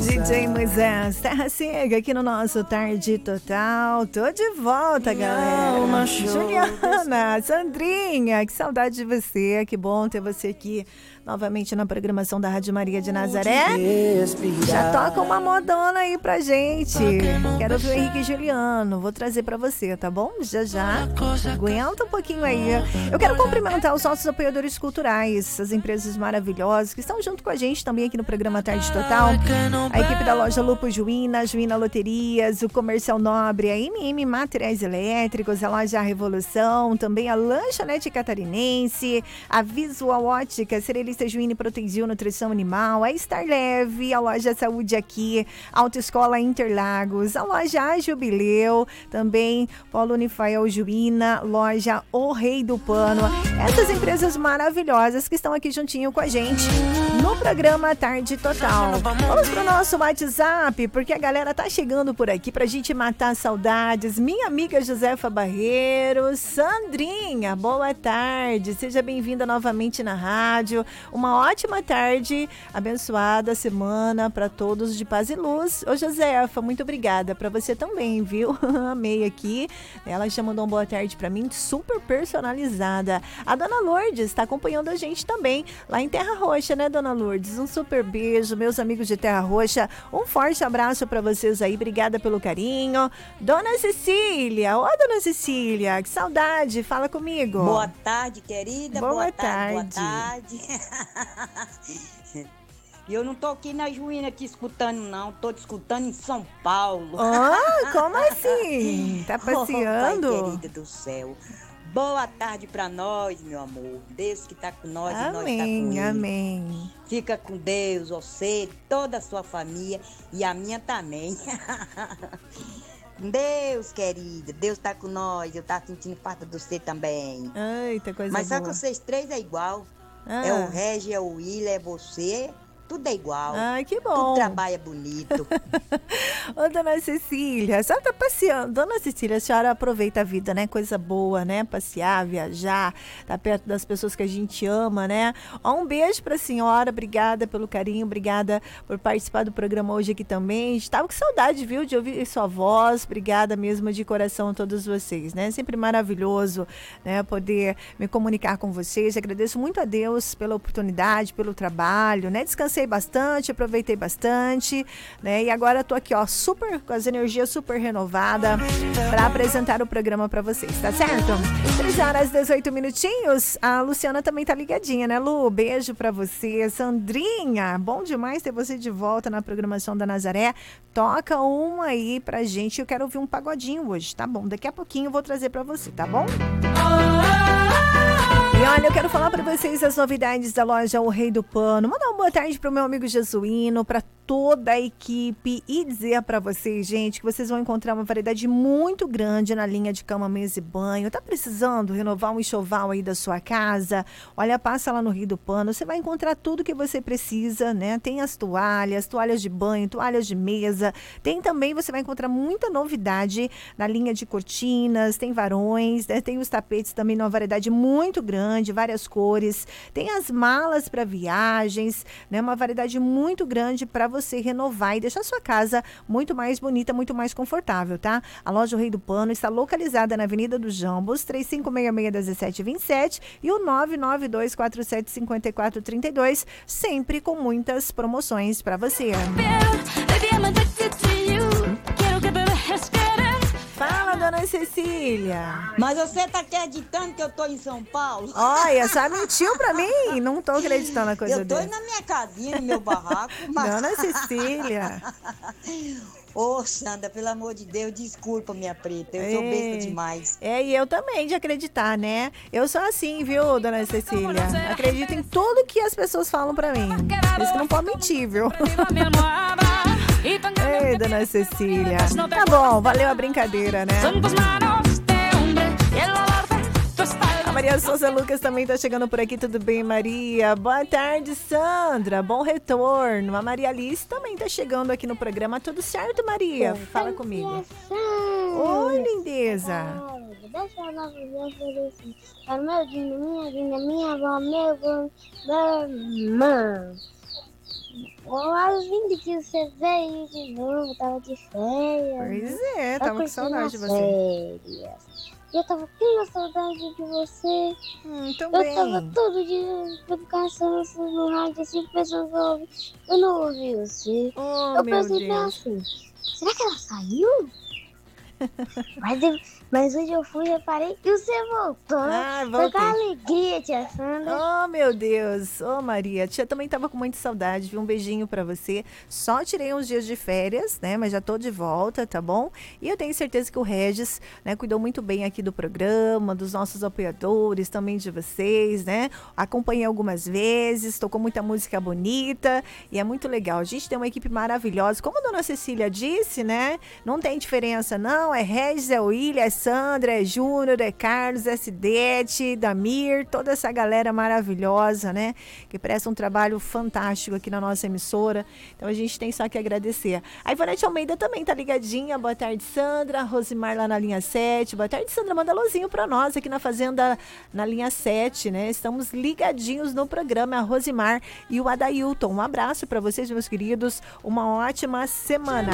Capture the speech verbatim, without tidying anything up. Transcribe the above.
D J Moisés, Terra Cega aqui no nosso Tarde Total. Tô de volta, galera. Juliana, Sandrinha, que saudade de você. Que bom ter você aqui novamente na programação da Rádio Maria de Nazaré. Já toca uma modona aí pra gente. Quero ver o Henrique e Juliano. Vou trazer pra você, tá bom? Já já. Aguenta um pouquinho aí. Eu quero cumprimentar os nossos apoiadores culturais, as empresas maravilhosas que estão junto com a gente também aqui no programa Tarde Total. A equipe da loja Lupo Juína, Juína Loterias, o Comercial Nobre, a M M Materiais Elétricos, a loja Revolução, também a Lanchonete Catarinense, a Visual Ótica, Cerealista Juína Protenzil Nutrição Animal, a Star Leve, a loja Saúde Aqui, Autoescola Interlagos, a loja Jubileu, também Polo Unifael Juína, loja O Rei do Pano. Essas empresas maravilhosas que estão aqui juntinho com a gente no programa Tarde Total. Vamos pro nosso WhatsApp, porque a galera tá chegando por aqui pra gente matar saudades. Minha amiga Josefa Barreiros, Sandrinha, boa tarde, seja bem-vinda novamente na rádio. Uma ótima tarde, abençoada semana para todos de paz e luz. Ô Josefa, muito obrigada, para você também, viu? Amei aqui. Ela já mandou uma boa tarde para mim, super personalizada. A Dona Lourdes está acompanhando a gente também, lá em Terra Roxa, né, Dona Lourdes? Um super beijo, meus amigos de Terra Roxa. Um forte abraço para vocês aí, obrigada pelo carinho. Dona Cecília, ô Dona Cecília, que saudade, fala comigo. Boa tarde, querida. Boa, boa tarde. tarde. Boa tarde. E eu não tô aqui na Juína aqui escutando, não. Tô te escutando em São Paulo. Oh, como assim? Tá passeando? Oh, pai querida do céu. Boa tarde pra nós, meu amor. Deus que tá com nós amém, e nós tá com ele. Amém. Fica com Deus, você, toda a sua família e a minha também. Deus, querida, Deus tá com nós. Eu tava sentindo falta de você também. Eita, coisa Mas boa. só que vocês três é igual. Ah. É o Regi, é o Willa, é você. Tudo é igual. Ai, que bom. Tudo trabalha bonito. Ô, Dona Cecília, a senhora tá passeando. Dona Cecília, a senhora aproveita a vida, né? Coisa boa, né? Passear, viajar, tá perto das pessoas que a gente ama, né? Ó, um beijo pra senhora, obrigada pelo carinho, obrigada por participar do programa hoje aqui também. Estava com saudade, viu, de ouvir sua voz. Obrigada mesmo de coração a todos vocês, né? Sempre maravilhoso, né? Poder me comunicar com vocês. Agradeço muito a Deus pela oportunidade, pelo trabalho, né? Descansei bastante, aproveitei bastante, né? E agora tô aqui, ó, super, com as energias super renovadas para apresentar o programa para vocês, tá certo? três horas e dezoito minutinhos. A Luciana também tá ligadinha, né, Lu? Beijo para você. Sandrinha, bom demais ter você de volta na programação da Nazaré. Toca uma aí pra gente. Eu quero ouvir um pagodinho hoje, tá bom? Daqui a pouquinho eu vou trazer para você, tá bom? E olha, eu quero falar para vocês as novidades da loja O Rei do Pano. Mandar uma boa tarde pro meu amigo Jesuíno, para toda a equipe e dizer para vocês, gente, que vocês vão encontrar uma variedade muito grande na linha de cama, mesa e banho. Tá precisando renovar um enxoval aí da sua casa? Olha, passa lá no Rei do Pano, você vai encontrar tudo que você precisa, né? Tem as toalhas, toalhas de banho, toalhas de mesa. Tem também, você vai encontrar muita novidade na linha de cortinas, tem varões, né? Tem os tapetes também numa variedade muito grande, várias cores. Tem as malas para viagens, né? Uma variedade muito grande para você renovar e deixar sua casa muito mais bonita, muito mais confortável, tá? A loja O Rei do Pano está localizada na Avenida dos Jambos, três cinco seis seis, um sete dois sete e o nove nove dois quatro sete cinco quatro três dois, sempre com muitas promoções para você. Fala, Dona Cecília. Mas você tá acreditando que eu tô em São Paulo? Olha, só mentiu pra mim. Não tô acreditando na coisa Eu tô dessa. na minha casinha, no meu barraco. Mas... Dona Cecília. Ô, oh, Sandra, pelo amor de Deus, desculpa, minha preta. Eu sou besta demais. É, e eu também de acreditar, né? Eu sou assim, viu, Dona Cecília? Acredito em tudo que as pessoas falam pra mim. Por isso que não pode mentir, viu? Ei, Dona Cecília. Tá bom, valeu a brincadeira, né? A Maria Souza Lucas também tá chegando por aqui, tudo bem, Maria? Boa tarde, Sandra, bom retorno. A Maria Alice também tá chegando aqui no programa, tudo certo, Maria? Fala comigo. Oi, lindeza. Deixa eu dar para meu dinho, minha dinha, minha avó, meu avô, minha irmã. Olá, vindo que você veio de novo, tava de férias. Pois é, tava com saudade de você. Férias. Eu tava com saudade de você. Hum, Eu também. tava todo dia pensando no rádio, assim, pensando que eu, ouvi, eu não ouvi você. Oh, eu meu pensei bem Deus. assim, será que ela saiu? mas, eu, mas hoje eu fui e reparei que você voltou. Ah, Foi com voltei. alegria, tia Sandra. Oh, meu Deus. Ô, Maria, a tia também tava com muita saudade, viu? Um beijinho pra você. Só tirei uns dias de férias, né? Mas já tô de volta, tá bom? E eu tenho certeza que o Regis, né, cuidou muito bem aqui do programa, dos nossos apoiadores, também de vocês, né? Acompanhei algumas vezes, tocou muita música bonita e é muito legal. A gente tem uma equipe maravilhosa. Como a dona Cecília disse, né? Não tem diferença, não. É Regis, é William, é Sandra, é Júnior, é Carlos, é Cidete, Damir, toda essa galera maravilhosa, né? Que presta um trabalho fantástico aqui na nossa emissora. Então a gente tem só que agradecer. A Ivonete Almeida também tá ligadinha. Boa tarde, Sandra. Rosimar lá na linha sete. Boa tarde, Sandra. Manda alôzinho pra nós aqui na Fazenda, na linha sete, né? Estamos ligadinhos no programa. A Rosimar e o Adailton. Um abraço pra vocês, meus queridos. Uma ótima semana.